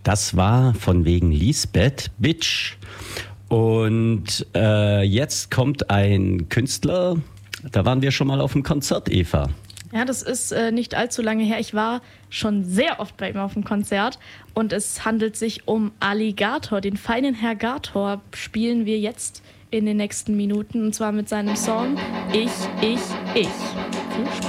Das war von wegen Lisbeth Bitch. Und jetzt kommt ein Künstler, da waren wir schon mal auf dem Konzert, Eva. Ja, das ist nicht allzu lange her. Ich war schon sehr oft bei ihm auf dem Konzert und es handelt sich um Alligator. Den feinen Herr Gator spielen wir jetzt in den nächsten Minuten und zwar mit seinem Song Ich. Viel Spaß.